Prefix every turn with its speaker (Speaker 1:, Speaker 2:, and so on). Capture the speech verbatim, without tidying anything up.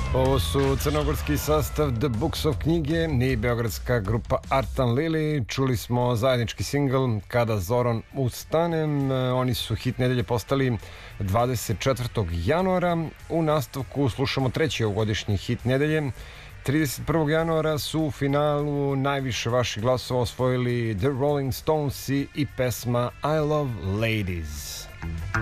Speaker 1: Ovo su crnogorski sastav The Books of knjige i beogradska grupa Artan Lili. Čuli smo zajednički singl Kada Zoran ustanem. Oni su hit nedelje postali dvadeset četvrtog januara. U nastavku slušamo treći ovogodišnji hit nedelje. trideset prvog januara su u finalu najviše vaših glasova osvojili The Rolling Stones i pesma I Love Ladies.